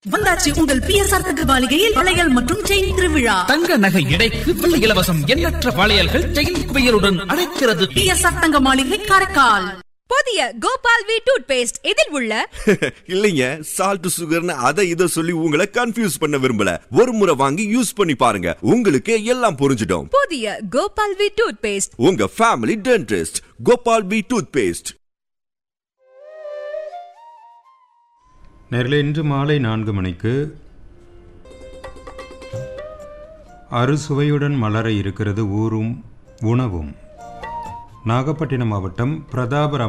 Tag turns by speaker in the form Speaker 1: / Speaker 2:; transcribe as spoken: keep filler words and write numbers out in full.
Speaker 1: வந்தாச்சு உங்கள் B S R தகவலிகையில் வளையல் மற்றும் செயின் திருவிழா.
Speaker 2: தங்க நகை எடைக்கு வெள்ளி இலவசம். எண்ணற்ற வளையல்கள் செயின் குவியலுடன் அழைக்கிறது.
Speaker 1: பி எஸ் ஆர் தங்க மாளிகை காரைக்கால்.
Speaker 3: புதிய கோபால் வி டூத் பேஸ்ட் இதில் உள்ள
Speaker 4: இல்லைங்க சால்ட் சுகர்னு அதை இதை சொல்லி உங்களை கன்ஃபியூஸ் பண்ண விரும்பல. ஒரு முறை வாங்கி யூஸ் பண்ணி பாருங்க, உங்களுக்கு எல்லாம் புரிஞ்சிடும்.
Speaker 3: புதிய கோபால் வி டூத் பேஸ்ட்,
Speaker 4: உங்க family dentist. Gopal we tooth paste.
Speaker 5: நேரில் இன்று மாலை நான்கு மணிக்கு அறுசுவையுடன் மலர இருக்கிறது ஊரும் உணவும். நாகப்பட்டினம் மாவட்டம் பிரதாபராம